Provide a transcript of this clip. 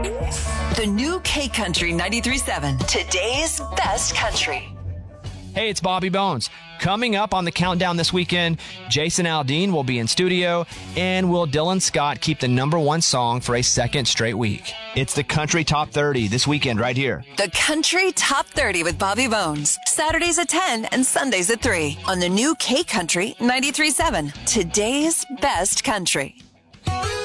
The new K Country 93.7. Today's best country. Hey, it's Bobby Bones. Coming up on the countdown this weekend, Jason Aldean will be in studio, and will Dylan Scott keep the number one song for a second straight week? It's the Country Top 30 this weekend right here. The Country Top 30 with Bobby Bones. Saturdays at 10 and Sundays at 3 on the new K Country 93.7. Today's best country.